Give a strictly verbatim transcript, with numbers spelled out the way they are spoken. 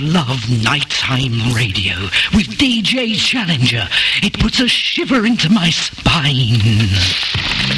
love nighttime radio with D J Challenger. It puts a shiver into my spine.